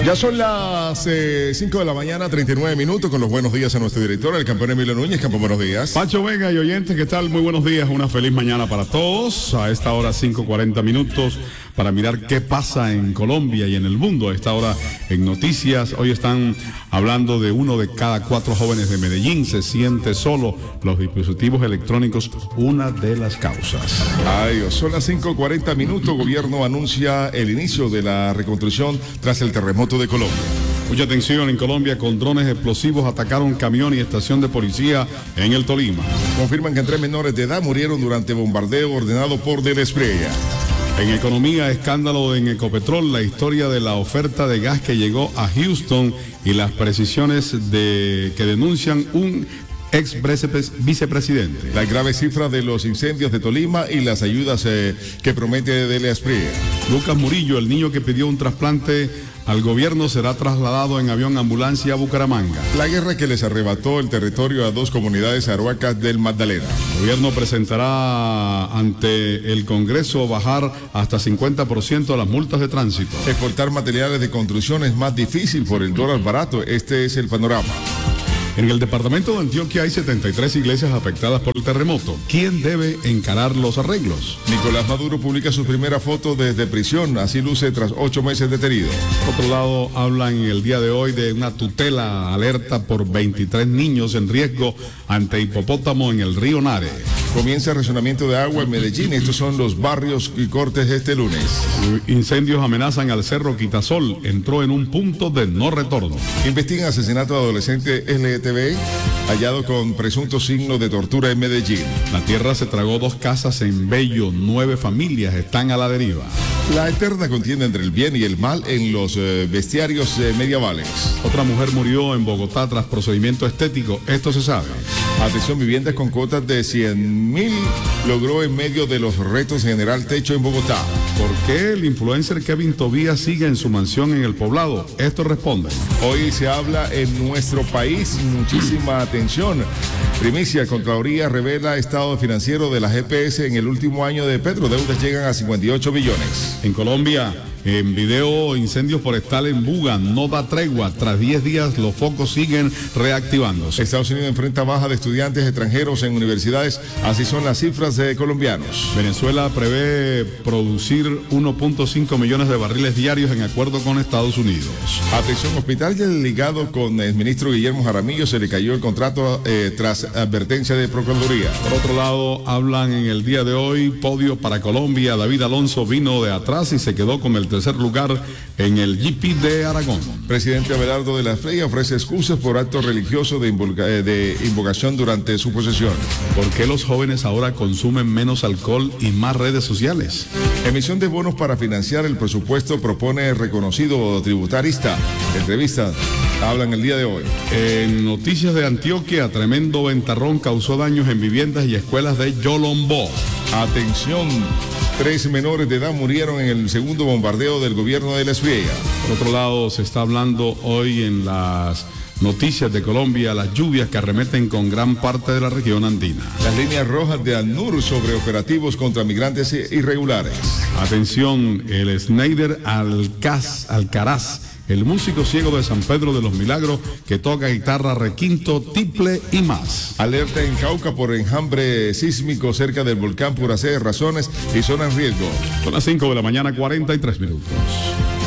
Ya son las 5 de la mañana, 39 minutos, con los buenos días a nuestro director, el campeón Emilio Núñez. Campeón, buenos días. Pancho Vega y oyentes, ¿qué tal? Muy buenos días, una feliz mañana para todos. A esta hora 5:40 minutos para mirar qué pasa en Colombia y en el mundo. A esta hora en noticias, hoy están hablando de 1 de cada 4 jóvenes de Medellín se siente solo. Los dispositivos electrónicos, una de las causas. Ay, son las 5:40 minutos, gobierno anuncia el inicio de la reconstrucción tras el terremoto de Colombia. Mucha atención, en Colombia con drones explosivos atacaron camión y estación de policía en el Tolima. Confirman que 3 menores de edad murieron durante bombardeo ordenado por Del Espriella. En economía, escándalo en Ecopetrol, la historia de la oferta de gas que llegó a Houston y las precisiones que denuncian un ex vicepresidente. La grave cifra de los incendios de Tolima y las ayudas que promete Del Espriella. Lucas Murillo, el niño que pidió un trasplante al gobierno, será trasladado en avión ambulancia a Bucaramanga. La guerra que les arrebató el territorio a 2 comunidades arhuacas del Magdalena. El gobierno presentará ante el Congreso bajar hasta 50% las multas de tránsito. Exportar materiales de construcción es más difícil por el dólar barato. Este es el panorama. En el departamento de Antioquia hay 73 iglesias afectadas por el terremoto. ¿Quién debe encarar los arreglos? Nicolás Maduro publica su primera foto desde prisión. Así luce tras 8 meses detenido. Por otro lado, hablan en el día de hoy de una tutela alerta por 23 niños en riesgo ante hipopótamo en el río Nare. Comienza el racionamiento de agua en Medellín. Estos son los barrios y cortes de este lunes. Incendios amenazan al Cerro Quitasol. Entró en un punto de no retorno. Investigan asesinato de adolescente LTV hallado con presuntos signos de tortura en Medellín. La tierra se tragó 2 casas en Bello. 9 familias están a la deriva. La eterna contienda entre el bien y el mal en los bestiarios medievales. Otra mujer murió en Bogotá tras procedimiento estético. Esto se sabe. Atención, viviendas con cuotas de 100.000 logró en medio de los retos General Techo en Bogotá. ¿Por qué el influencer Kevin Tobías sigue en su mansión en El Poblado? Esto responde. Hoy se habla en nuestro país. Muchísima atención. Primicia, Contraloría revela estado financiero de la GPS en el último año de Petro. Deudas llegan a 58 billones. En Colombia, en video, incendios forestales en Buga, no da tregua. Tras 10 días, los focos siguen reactivándose. Estados Unidos enfrenta baja de estudiantes extranjeros en universidades. Así son las cifras de colombianos. Venezuela prevé producir 1.5 millones de barriles diarios en acuerdo con Estados Unidos. Atención, hospital ligado con el ministro Guillermo Jaramillo se le cayó el contrato tras advertencia de Procuraduría. Por otro lado, hablan en el día de hoy, podio para Colombia. David Alonso vino de atrás y se quedó con el tercer lugar en el GP de Aragón. Presidente Abelardo de la Espriella ofrece excusas por actos religiosos de invocación durante su posesión. ¿Por qué los jóvenes ahora consumen menos alcohol y más redes sociales? Emisión de bonos para financiar el presupuesto propone reconocido tributarista. Entrevista. Hablan el día de hoy. En noticias de Antioquia, tremendo ventarrón causó daños en viviendas y escuelas de Yolombó. Atención, 3 menores de edad murieron en el segundo bombardeo del gobierno de Del Espriella. Por otro lado, se está hablando hoy en las noticias de Colombia, las lluvias que arremeten con gran parte de la región andina. Las líneas rojas de ANUR sobre operativos contra migrantes irregulares. Atención, el Schneider Alcaraz, el músico ciego de San Pedro de los Milagros que toca guitarra, requinto, tiple y más. Alerta en Cauca por enjambre sísmico cerca del volcán por razones y zona en riesgo. Son las 5 de la mañana, 43 minutos.